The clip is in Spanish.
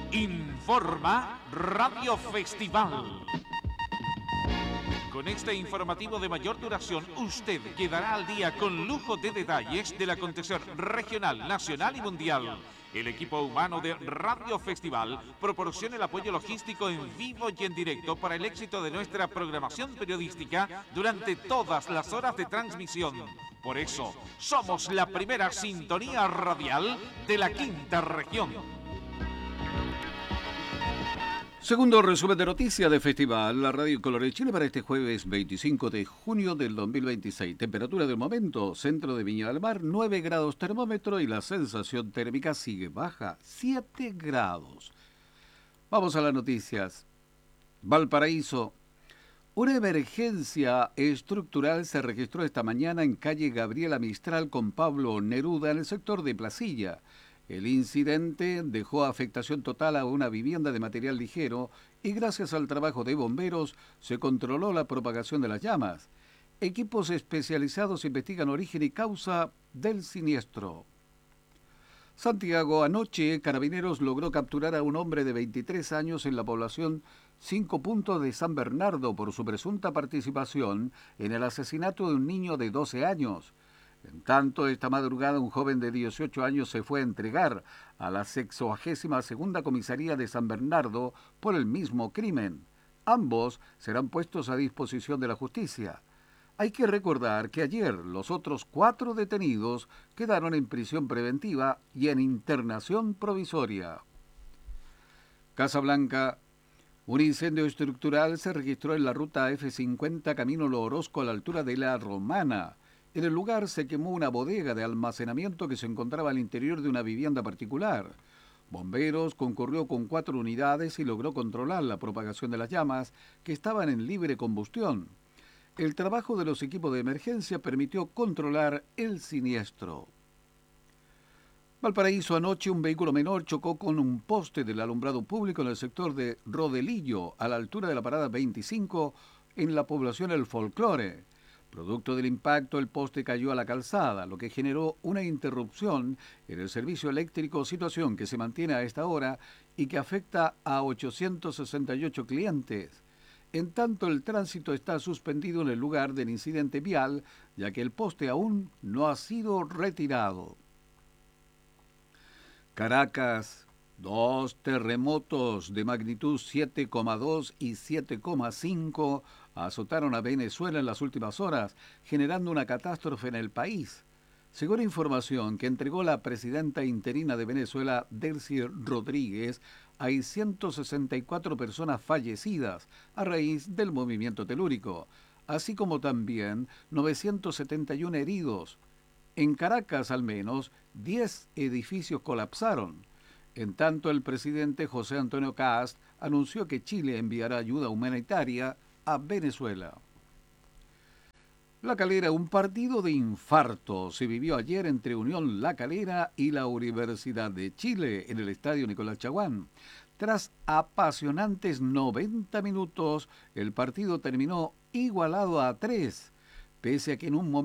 Informa Radio Festival. Con este informativo de mayor duración, usted quedará al día con lujo de detalles del acontecer regional, nacional y mundial. El equipo humano de Radio Festival proporciona el apoyo logístico en vivo y en directo para el éxito de nuestra programación periodística durante todas las horas de transmisión. Por eso, somos la primera sintonía radial de la quinta región. Segundo resumen de noticias de Festival, la Radio Color de Chile para este jueves 25 de junio del 2026. Temperatura del momento, centro de Viña del Mar, 9 grados termómetro y la sensación térmica sigue baja, 7 grados. Vamos a las noticias. Valparaíso. Una emergencia estructural se registró esta mañana en calle Gabriela Mistral con Pablo Neruda en el sector de Placilla. El incidente dejó afectación total a una vivienda de material ligero y gracias al trabajo de bomberos se controló la propagación de las llamas. Equipos especializados investigan origen y causa del siniestro. Santiago, anoche Carabineros logró capturar a un hombre de 23 años en la población 5 Puntos de San Bernardo por su presunta participación en el asesinato de un niño de 12 años. En tanto, esta madrugada un joven de 18 años se fue a entregar a la 62ª Comisaría de San Bernardo por el mismo crimen. Ambos serán puestos a disposición de la justicia. Hay que recordar que ayer los otros 4 detenidos quedaron en prisión preventiva y en internación provisoria. Casablanca. Un incendio estructural se registró en la ruta F50 camino Lo Orozco a la altura de La Romana. En el lugar se quemó una bodega de almacenamiento que se encontraba al interior de una vivienda particular. Bomberos concurrió con 4 unidades y logró controlar la propagación de las llamas que estaban en libre combustión. El trabajo de los equipos de emergencia permitió controlar el siniestro. Valparaíso, anoche un vehículo menor chocó con un poste del alumbrado público en el sector de Rodelillo, a la altura de la parada 25, en la población El Folclore. Producto del impacto, el poste cayó a la calzada, lo que generó una interrupción en el servicio eléctrico, situación que se mantiene a esta hora y que afecta a 868 clientes. En tanto, el tránsito está suspendido en el lugar del incidente vial, ya que el poste aún no ha sido retirado. Caracas. 2 terremotos de magnitud 7,2 y 7,5 azotaron a Venezuela en las últimas horas, generando una catástrofe en el país. Según información que entregó la presidenta interina de Venezuela, Delcy Rodríguez, hay 164 personas fallecidas a raíz del movimiento telúrico, así como también 971 heridos. En Caracas, al menos, 10 edificios colapsaron. En tanto, el presidente José Antonio Kast anunció que Chile enviará ayuda humanitaria a Venezuela. La Calera, un partido de infarto se vivió ayer entre Unión La Calera y la Universidad de Chile en el Estadio Nicolás Chaguán. Tras apasionantes 90 minutos, el partido terminó igualado a 3, pese a que en un momento